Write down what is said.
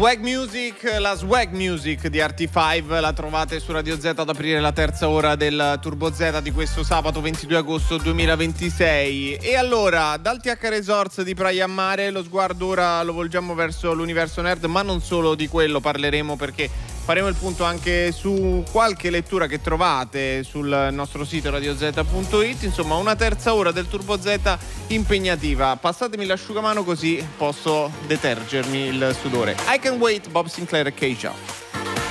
La swag music di RT5 la trovate su Radio Z ad aprire la terza ora del Turbo Z di questo sabato 22 agosto 2026. E allora, dal TH Resorts di Praia a Mare, lo sguardo ora lo volgiamo verso l'universo nerd, ma non solo di quello parleremo, perché faremo il punto anche su qualche lettura che trovate sul nostro sito radioz.it. Insomma, una terza ora del Turbo Z impegnativa. Passatemi l'asciugamano così posso detergermi il sudore. I Can Wait, Bob Sinclair e Keisha.